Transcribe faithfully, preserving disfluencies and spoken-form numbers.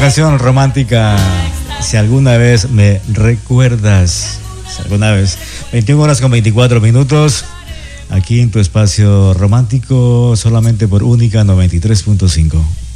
canción romántica, si alguna vez me recuerdas, si alguna vez. veintiuna horas con veinticuatro minutos, aquí en tu espacio romántico, solamente por Única noventa y tres punto cinco.